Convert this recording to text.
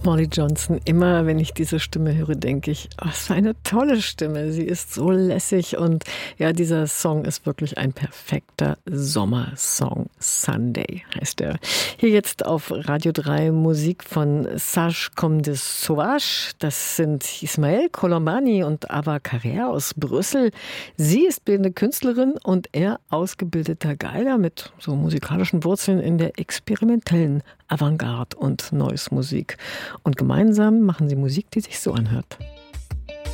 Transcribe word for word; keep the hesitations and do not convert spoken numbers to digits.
Molly Johnson, immer wenn ich diese Stimme höre, denke ich, oh, was für eine tolle Stimme. Sie ist so lässig und ja, dieser Song ist wirklich ein perfekter Sommersong. Sunday heißt er. Hier jetzt auf Radio drei Musik von Sage Comme des Sauvages. Das sind Ismaël Colombani und Ava Carrère aus Brüssel. Sie ist bildende Künstlerin und er ausgebildeter Geiger mit so musikalischen Wurzeln in der experimentellen Avantgarde und Noise Musik. Und gemeinsam machen sie Musik, die sich so anhört.